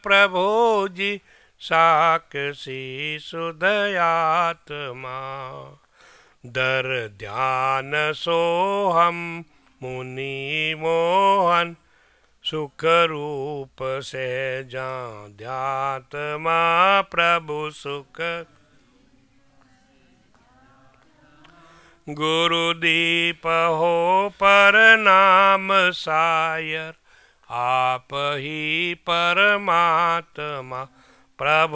प्रभु जी साक्षी सुदयात्मा। दर ध्यान सोहम मुनि मोहन सुख रूप से ध्यात्मा प्रभु सुख। गुरुदीप हो पर नाम सायर, आप ही परमात्मा प्रभु